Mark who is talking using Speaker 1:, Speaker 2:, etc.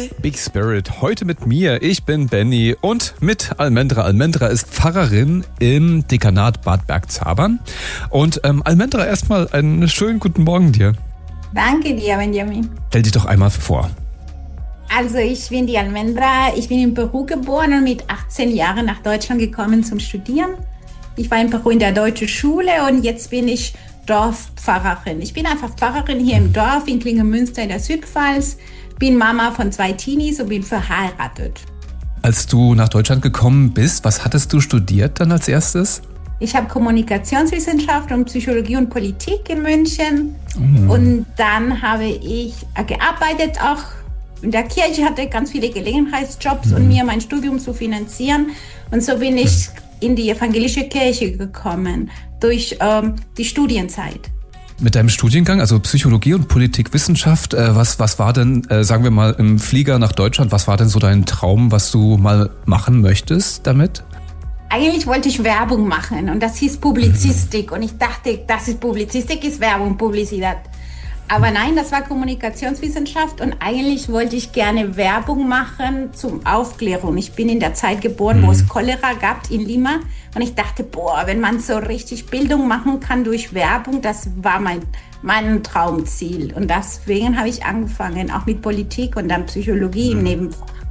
Speaker 1: Big Spirit. Heute mit mir. Ich bin Benny und mit Almendra. Almendra ist Pfarrerin im Dekanat Bad Bergzabern. Und Almendra, erstmal einen schönen guten Morgen dir.
Speaker 2: Danke dir, Benjamin.
Speaker 1: Stell dich doch einmal vor.
Speaker 2: Also ich bin die Almendra. Ich bin in Peru geboren und mit 18 Jahren nach Deutschland gekommen zum Studieren. Ich war in Peru in der deutschen Schule und jetzt bin ich Dorfpfarrerin. Ich bin einfach Pfarrerin hier im Dorf in Klingemünster in der Südpfalz. Bin Mama von 2 Teenies und bin verheiratet.
Speaker 1: Als du nach Deutschland gekommen bist, was hattest du studiert dann als erstes?
Speaker 2: Ich habe Kommunikationswissenschaft und Psychologie und Politik in München. Und dann habe ich gearbeitet auch in der Kirche, hatte ganz viele Gelegenheitsjobs und mir mein Studium zu finanzieren. Und so bin ich in die evangelische Kirche gekommen durch die Studienzeit.
Speaker 1: Mit deinem Studiengang, also Psychologie und Politikwissenschaft, was war denn, sagen wir mal, im Flieger nach Deutschland, was war denn so dein Traum, was du mal machen möchtest damit?
Speaker 2: Eigentlich wollte ich Werbung machen und das hieß Publizistik und ich dachte, Publizistik ist Werbung, Publizität. Aber nein, das war Kommunikationswissenschaft und eigentlich wollte ich gerne Werbung machen zum Aufklärung. Ich bin in der Zeit geboren, wo es Cholera gab in Lima und ich dachte, wenn man so richtig Bildung machen kann durch Werbung, das war mein Traumziel. Und deswegen habe ich angefangen, auch mit Politik und dann Psychologie im Nebenfach.